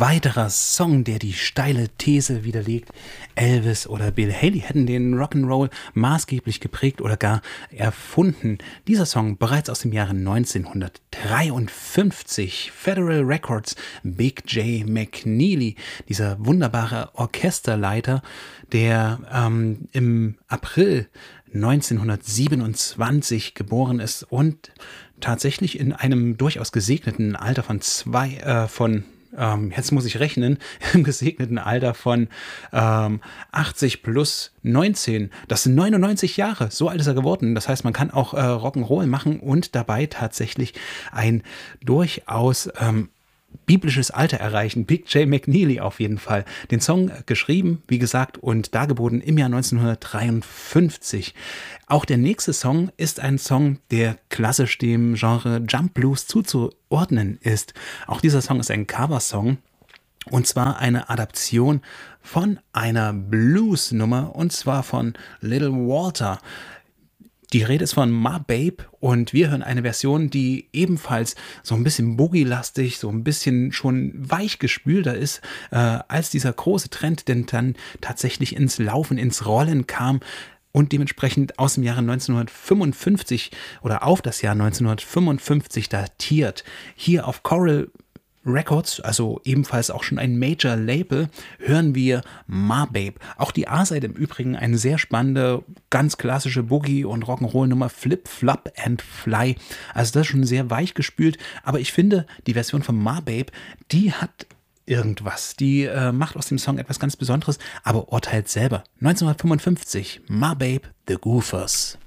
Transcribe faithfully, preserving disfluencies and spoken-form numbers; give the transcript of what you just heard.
weiterer Song, der die steile These widerlegt, Elvis oder Bill Haley hätten den Rock'n'Roll maßgeblich geprägt oder gar erfunden. Dieser Song bereits aus dem Jahre neunzehnhundertdreiundfünfzig. Federal Records, Big J. McNeely, dieser wunderbare Orchesterleiter, der ähm, im April neunzehnhundertsiebenundzwanzig geboren ist und tatsächlich in einem durchaus gesegneten Alter von zwei, äh, von, ähm, jetzt muss ich rechnen, im gesegneten Alter von ähm, achtzig plus neunzehn. Das sind neunundneunzig Jahre, so alt ist er geworden. Das heißt, man kann auch äh, Rock'n'Roll machen und dabei tatsächlich ein durchaus ähm, biblisches Alter erreichen. Big J. McNeely auf jeden Fall. Den Song geschrieben, wie gesagt, und dargeboten im Jahr neunzehnhundertdreiundfünfzig. Auch der nächste Song ist ein Song, der klassisch dem Genre Jump Blues zuzuordnen ist. Auch dieser Song ist ein Coversong. Und zwar eine Adaption von einer Blues-Nummer, und zwar von Little Walter. Die Rede ist von Ma Babe und wir hören eine Version, die ebenfalls so ein bisschen boogie-lastig, so ein bisschen schon weich gespülter ist, äh, als dieser große Trend, denn dann tatsächlich ins Laufen, ins Rollen kam und dementsprechend aus dem Jahre neunzehnhundertfünfundfünfzig oder auf das Jahr neunzehnhundertfünfundfünfzig datiert. Hier auf Coral Records, also ebenfalls auch schon ein Major-Label, hören wir Ma Babe. Auch die A-Seite im Übrigen eine sehr spannende, ganz klassische Boogie- und Rock'n'Roll-Nummer, Flip, Flop and Fly. Also das ist schon sehr weich gespült, aber ich finde, die Version von Ma Babe, die hat irgendwas. Die äh, macht aus dem Song etwas ganz Besonderes, aber urteilt selber. neunzehnhundertfünfundfünfzig, Ma Babe, The Goofers.